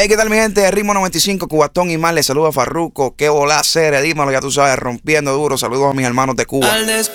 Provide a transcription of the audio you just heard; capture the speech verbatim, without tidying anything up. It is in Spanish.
Hey, ¿qué tal mi gente de Ritmo noventa y cinco, Cubatón y más? Les saluda Farruko. Qué volá, Cere, dímelo, ya tú sabes, rompiendo duro. Saludos a mis hermanos de Cuba.